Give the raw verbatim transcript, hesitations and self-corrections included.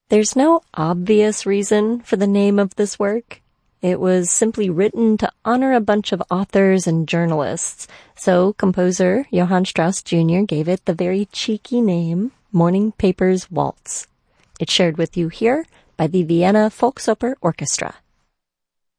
There's no obvious reason for the name of this work. It was simply written to honor a bunch of authors and journalists, so composer Johann Strauss Junior gave it the very cheeky name, Morning Papers Waltz. It's shared with you here by the Vienna Volksoper Orchestra.